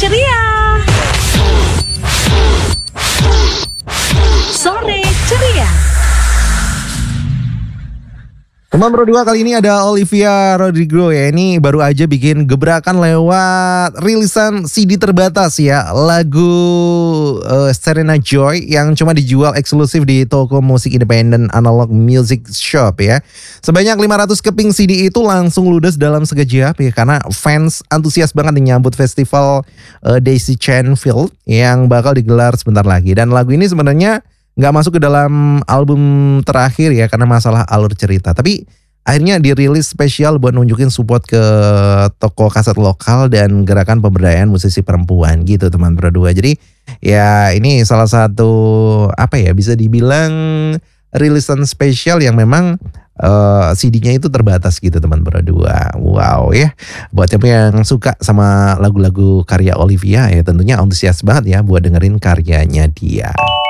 ceria. Sore ceria. Teman berdua, kali ini ada Olivia Rodrigo ya. Ini baru aja bikin gebrakan lewat rilisan CD terbatas ya. Lagu Serena Joy yang cuma dijual eksklusif di toko musik independen Analog Music Shop ya. Sebanyak 500 keping CD itu langsung ludes dalam sekejap ya. Karena fans antusias banget menyambut festival Daisy Chain Field yang bakal digelar sebentar lagi. Dan lagu ini sebenarnya nggak masuk ke dalam album terakhir ya karena masalah alur cerita. Tapi akhirnya dirilis spesial buat nunjukin support ke toko kaset lokal dan gerakan pemberdayaan musisi perempuan gitu teman berdua. Jadi ya ini salah satu apa ya, bisa dibilang rilisan spesial yang memang CD-nya itu terbatas gitu teman berdua. Wow ya. Buat yang suka sama lagu-lagu karya Olivia ya tentunya antusias banget ya buat dengerin karyanya dia.